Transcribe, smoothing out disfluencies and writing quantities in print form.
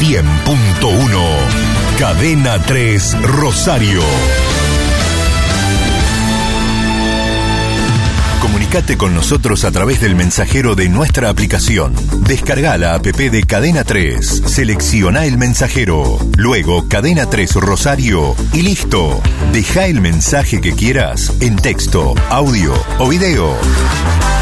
100.1 Cadena 3 Rosario. Comunicate con nosotros a través del mensajero de nuestra aplicación. Descarga la app de Cadena 3, selecciona el mensajero, luego Cadena 3 Rosario y listo. Deja el mensaje que quieras en texto, audio o video.